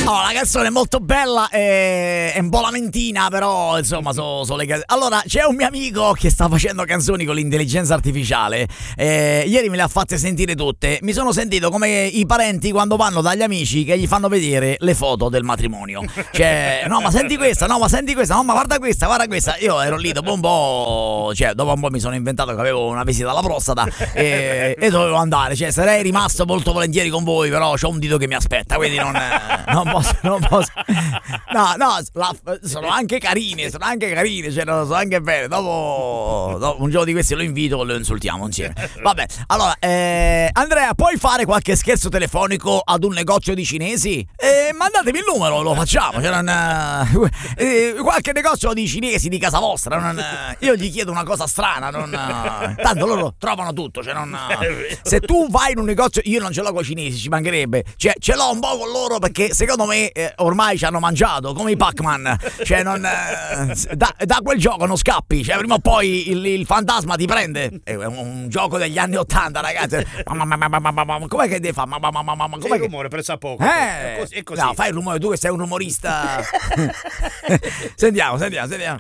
No, la canzone è molto bella, è un po' lamentina, però insomma sono le canzoni. Allora, c'è un mio amico che sta facendo canzoni con l'intelligenza artificiale. Ieri me le ha fatte sentire tutte. Mi sono sentito come i parenti quando vanno dagli amici che gli fanno vedere le foto del matrimonio. Cioè, no, ma senti questa, no, ma senti questa, no, ma guarda questa, guarda questa. Io ero lì dopo un po', cioè, dopo un po' mi sono inventato che avevo una visita alla prostata e dovevo andare. Cioè, sarei rimasto molto volentieri con voi, però c'ho un dito che mi aspetta, quindi non posso. No, sono anche carine, cioè, sono anche belle. Dopo un giorno di questi lo invito e lo insultiamo insieme. Vabbè, allora, Andrea, puoi fare qualche scherzo telefonico ad un negozio di cinesi? Mandatemi il numero, lo facciamo. Cioè, qualche negozio di cinesi di casa vostra, io gli chiedo una cosa strana, tanto loro trovano tutto. Cioè, se tu vai in un negozio, io non ce l'ho con i cinesi, ci mancherebbe. Cioè, ce l'ho un po' con loro perché secondo me ormai ci hanno mangiato come i Pac-Man. Cioè, da quel gioco non scappi. Cioè, prima o poi il fantasma ti prende. È un gioco degli anni '80, ragazzi. Com'è che devi fare? Com'è il rumore presso a poco? È così. No, fai il rumore tu che sei un rumorista. Sentiamo. Che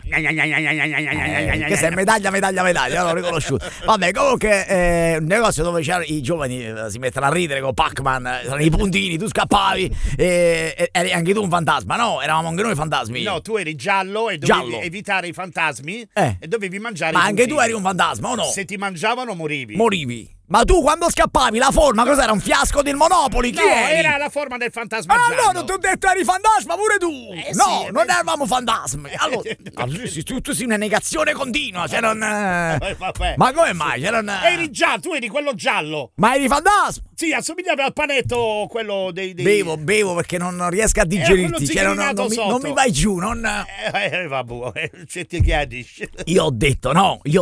sei medaglia, l'ho riconosciuto. Vabbè, comunque un negozio dove c'erano i giovani si mettono a ridere con Pac-Man, c'erano i puntini, tu scappavi e eri anche tu un fantasma, no? Eravamo anche noi fantasmi. No, tu eri giallo e dovevi evitare i fantasmi e dovevi mangiare ma i anche puntini. tu eri un fantasma, o no? Se ti mangiavano morivi. Ma tu quando scappavi la forma cos'era? Un fiasco del Monopoli? Chi eri? Era la forma del fantasma giallo. Allora ti ho detto eri fantasma pure tu. No, sì, non eravamo fantasmi. Allora tu sei una negazione continua. Cioè vabbè. Ma come mai? Eri giallo, tu eri quello giallo. Ma eri fantasma? Sì, assomigliava al panetto quello dei... Bevo perché non riesco a digerirti. Cioè, non mi vai giù, vabbè, se ti chiedi. Io ho detto.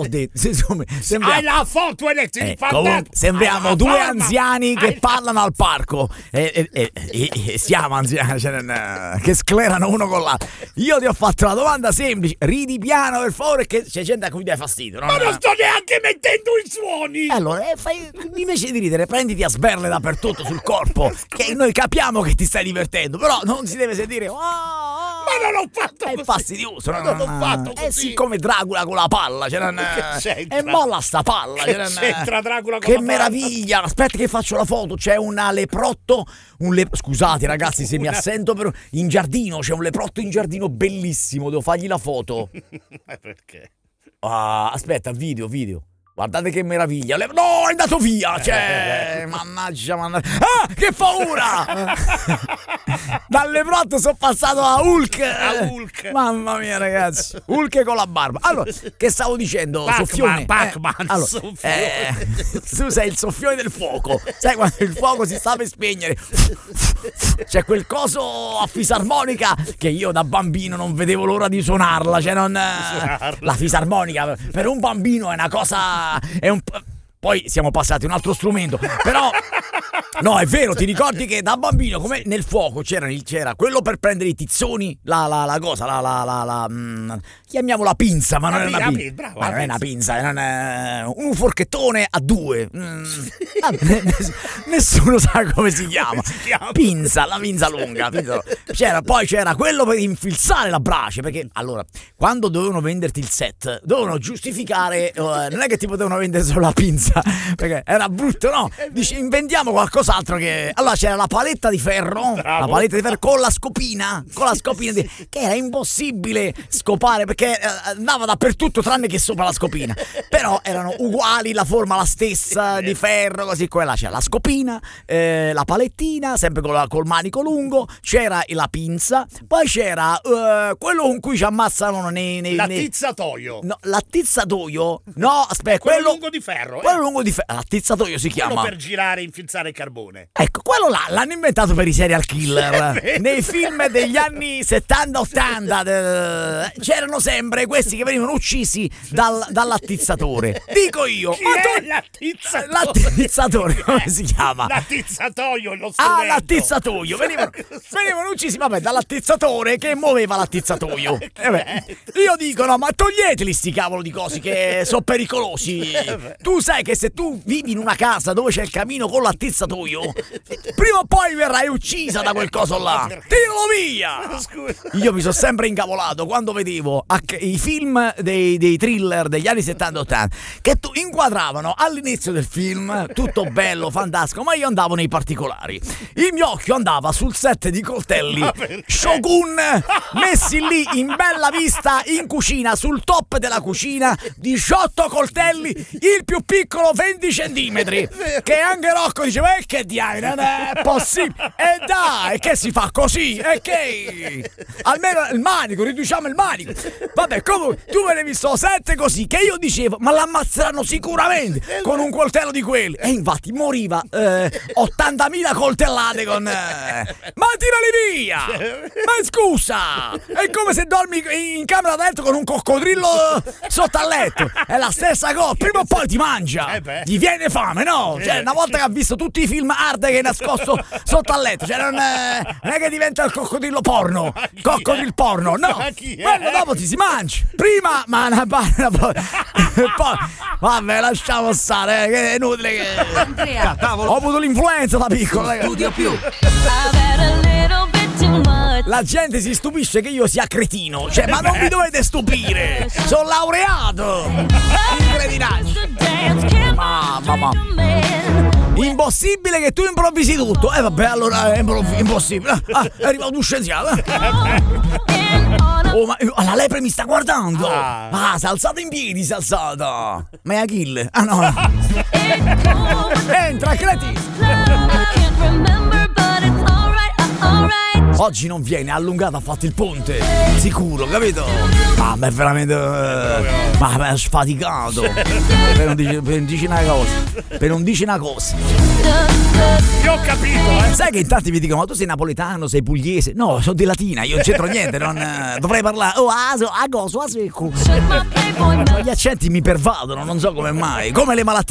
Hai la foto fantasma. Sembriamo due anziani che parlano al parco e siamo anziani, che sclerano uno con l'altro. Io ti ho fatto una domanda semplice, ridi piano per favore, che c'è gente a cui dai fastidio. Ma non sto neanche mettendo i suoni. Allora, invece di ridere, prenditi a sberle dappertutto sul corpo, che noi capiamo che ti stai divertendo, però non si deve sentire. Ma non l'ho fatto così. È fastidioso. Non l'ho fatto così. È siccome Dracula con la palla. È molla sta palla. C'entra Dracula con che la meraviglia. Aspetta che faccio la foto. C'è una leprotto. Scusate ragazzi se mi assento però in giardino. C'è un leprotto in giardino bellissimo. Devo fargli la foto. Perché? Aspetta, video. Guardate che meraviglia. No, è andato via. Mannaggia. Che paura. Dal leprotto sono passato a Hulk. Mamma mia, ragazzi. Hulk con la barba. Allora, che stavo dicendo? Soffione. Pac-Man. Allora, tu sei il soffione del fuoco. Sai quando il fuoco si sta per spegnere? C'è quel coso a fisarmonica che io da bambino non vedevo l'ora di suonarla. La fisarmonica per un bambino è una cosa. Poi siamo passati a un altro strumento, però no, è vero, ti ricordi che da bambino come nel fuoco c'era quello per prendere i tizzoni, la cosa, chiamiamola pinza, ma non è una pinza. Bravo, ma non è una pinza, è un forchettone a due. Nessuno sa come si chiama. Pinza, la pinza lunga. C'era quello per infilzare la brace, perché allora, quando dovevano venderti il set, dovevano giustificare, non è che ti potevano vendere solo la pinza, perché era brutto, no? Dici, inventiamo qualcos'altro che... Allora c'era la paletta di ferro, con la scopina, che era impossibile scopare perché andava dappertutto tranne che sopra la scopina. Però erano uguali, la forma la stessa, di ferro, così quella. C'era la scopina, la palettina, sempre col manico lungo, c'era la pinza, poi c'era quello con cui ci ammazzano l'attizzatoio. No, l'attizzatoio? No, aspetta, quello lungo di ferro. Quello lungo di ferro, l'attizzatoio si chiama. Quello per girare e infilzare il carbone. Ecco, quello là l'hanno inventato per i serial killer. Nei film degli anni 70-80 c'erano sempre questi che venivano uccisi dall'attizzatore. Dico io. Chi è l'attizzatore? L'attizzatore, come si chiama? L'attizzatoio, lo strumento. L'attizzatoio. Venivano uccisi, dall'attizzatore che muoveva l'attizzatoio. Io dico, no, ma toglieteli sti cavolo di cosi che sono pericolosi. Tu sai che se tu vivi in una casa dove c'è il camino con l'attizzatoio, prima o poi verrai uccisa da quel coso là. Ti lo via! Scusa. Io mi sono sempre incavolato quando vedevo i film dei thriller degli anni 70-80 che inquadravano all'inizio del film tutto bello, fantastico, ma io andavo nei particolari. Il mio occhio andava sul set di coltelli Shogun messi lì in bella vista in cucina, sul top della cucina, 18 coltelli, il più piccolo 20 centimetri, che anche Rocco diceva che diavolo, non è possibile, e dai, che si fa così, e che almeno il manico, riduciamo il manico. Vabbè, comunque tu me ne hai visto 7 così, che io dicevo ma l'ammazzeranno sicuramente con un coltello di quelli, e infatti moriva 80.000 coltellate con ma tirali via, ma scusa, è come se dormi in camera da letto con un coccodrillo sotto al letto, è la stessa cosa, prima o poi ti mangia, gli viene fame, no? Cioè, una volta che ha visto tutti i film hard che è nascosto sotto al letto, cioè non è che diventa il coccodrillo porno, coccodrillo porno, no, quello dopo ti si mangia, prima ma poi vabbè, lasciamo stare, che è inutile che ho avuto l'influenza da piccolo, Studio più. La gente si stupisce che io sia cretino, cioè, ma non vi dovete stupire, sono laureato, incredibile. Mamma. Impossibile che tu improvvisi tutto. Vabbè, allora è impossibile. È arrivato un scienziato. Oh, ma la lepre mi sta guardando. Si è alzata in piedi, si è alzata. Ma è Achille. No. Entra, cretino. Oggi non viene, allungato, ha fatto il ponte. Sicuro, capito? Ma è veramente. Ma è sfaticato. Per non dici una cosa. Io ho capito, Sai che in tanti mi dicono: ma tu sei napoletano, sei pugliese? No, sono di Latina, io non c'entro niente, non dovrei parlare. Gli accenti mi pervadono, non so come mai. Come le malattie.